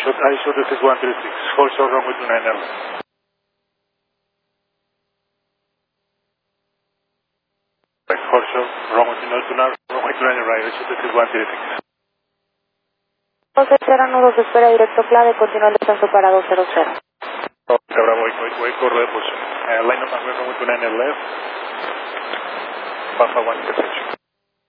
I showed this is 136. Hold short runway 29 left. Hold short runway 29 right. I showed this is 136. José Sierra Nudos, espera directo clave, continúa el descenso para 200. Bravo, voy correr, pues, line up and runway 29 left. Papa 1 intersection.